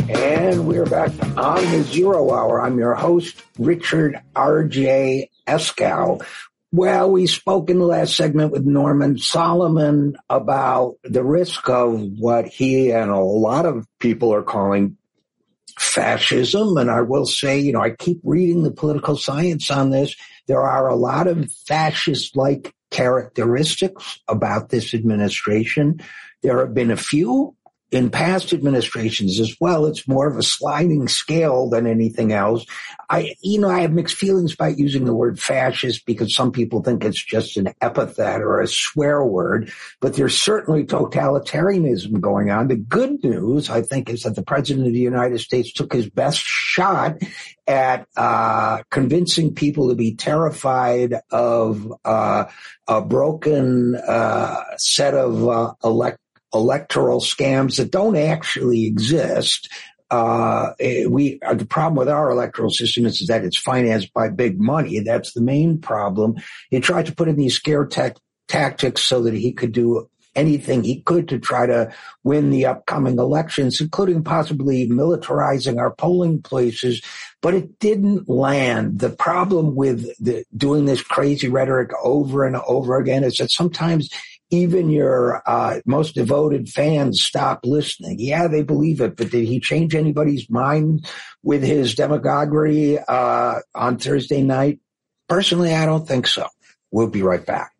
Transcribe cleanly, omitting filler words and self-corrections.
And we're back on the Zero Hour. I'm your host, Richard R.J. Eskow. Well, we spoke in the last segment with Norman Solomon about the risk of what he and a lot of people are calling fascism. And I will say, I keep reading the political science on this. There are a lot of fascist-like characteristics about this administration. There have been a few in past administrations as well. It's more of a sliding scale than anything else. I have mixed feelings about using the word fascist because some people think it's just an epithet or a swear word, but there's certainly totalitarianism going on. The good news, I think, is that the President of the United States took his best shot at convincing people to be terrified of a broken set of electoral scams that don't actually exist. The problem with our electoral system is that it's financed by big money. That's the main problem. He tried to put in these scare tactics so that he could do anything he could to try to win the upcoming elections, including possibly militarizing our polling places, but it didn't land. The problem with doing this crazy rhetoric over and over again is that sometimes even your most devoted fans stop listening. Yeah, they believe it, but did he change anybody's mind with his demagoguery on Thursday night? Personally, I don't think so. We'll be right back.